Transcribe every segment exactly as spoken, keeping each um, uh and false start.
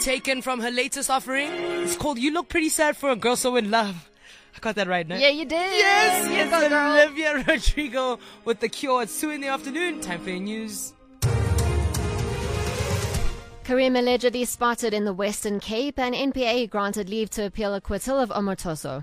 taken from her latest offering. It's called You Look Pretty Sad for a Girl So In Love. I got that right, no? Yeah, you did. Yes, yes, it's girl. Olivia Rodrigo with The Cure. It's two in the afternoon. Time for your news. Kareem allegedly spotted in the Western Cape, and N P A granted leave to appeal acquittal of Omotoso.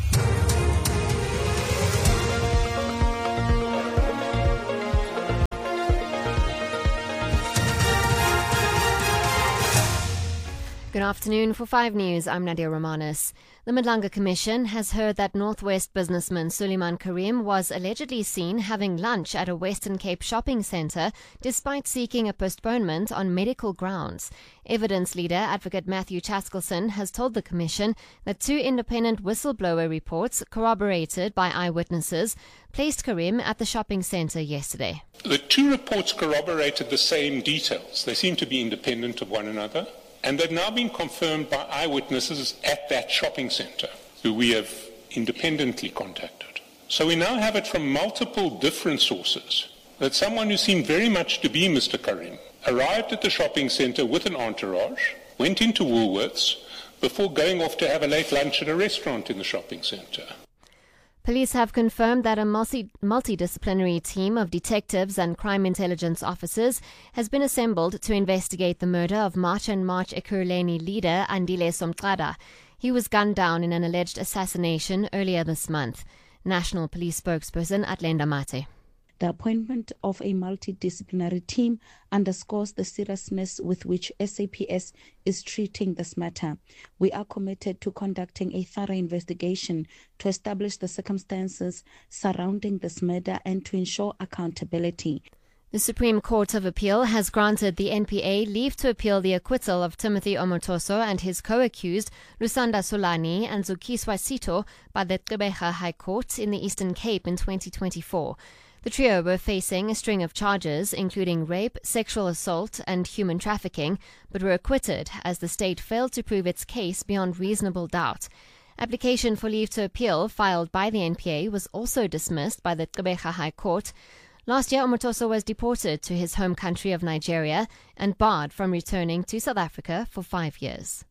Good afternoon. For five News, I'm Nadia Romanis. The Madlanga Commission has heard that Northwest businessman Suleiman Kareem was allegedly seen having lunch at a Western Cape shopping centre despite seeking a postponement on medical grounds. Evidence leader Advocate Matthew Chaskelson has told the Commission that two independent whistleblower reports corroborated by eyewitnesses placed Kareem at the shopping centre yesterday. The two reports corroborated the same details. They seem to be independent of one another. And they've now been confirmed by eyewitnesses at that shopping centre, who we have independently contacted. So we now have it from multiple different sources that someone who seemed very much to be Mister Kareem arrived at the shopping centre with an entourage, went into Woolworths, before going off to have a late lunch at a restaurant in the shopping centre. Police have confirmed that a multi- multidisciplinary team of detectives and crime intelligence officers has been assembled to investigate the murder of March and March Ekurhuleni leader Andile Somqada. He was gunned down in an alleged assassination earlier this month. National Police spokesperson Atlenda Mate. The appointment of a multidisciplinary team underscores the seriousness with which S A P S is treating this matter. We are committed to conducting a thorough investigation to establish the circumstances surrounding this murder and to ensure accountability. The Supreme Court of Appeal has granted the N P A leave to appeal the acquittal of Timothy Omotoso and his co-accused Lusanda Solani and Zukiswa Sito by the Gqeberha High Court in the Eastern Cape in twenty twenty-four. The trio were facing a string of charges, including rape, sexual assault, and human trafficking, but were acquitted as the state failed to prove its case beyond reasonable doubt. Application for leave to appeal filed by the N P A was also dismissed by the Gqeberha High Court. Last year, Omotoso was deported to his home country of Nigeria and barred from returning to South Africa for five years.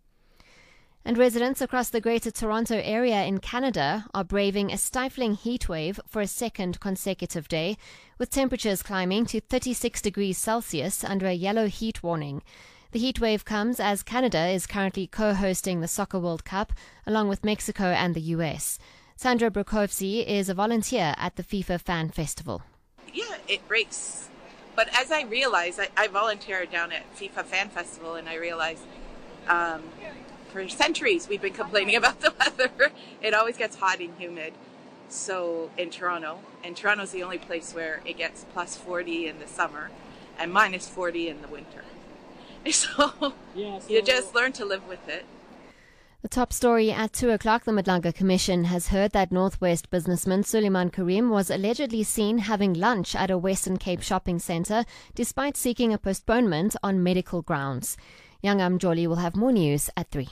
And residents across the Greater Toronto Area in Canada are braving a stifling heat wave for a second consecutive day, with temperatures climbing to thirty-six degrees Celsius under a yellow heat warning. The heat wave comes as Canada is currently co-hosting the Soccer World Cup, along with Mexico and the U S. Sandra Brukovsky is a volunteer at the FIFA Fan Festival. Yeah, it breaks. But as I realized, I, I volunteered down at FIFA Fan Festival, and I realized um, for centuries we've been complaining about the weather. It always gets hot and humid. So in Toronto, and Toronto's the only place where it gets plus forty in the summer and minus forty in the winter. So, yeah, so you just learn to live with it. The top story at two o'clock, the Madlanga Commission has heard that Northwest businessman Suleiman Kareem was allegedly seen having lunch at a Western Cape shopping centre despite seeking a postponement on medical grounds. Young Amjoli will have more news at three.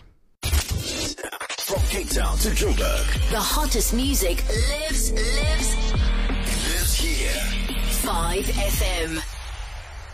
From Cape Town to Joburg, the hottest music lives, lives, lives here. five F M.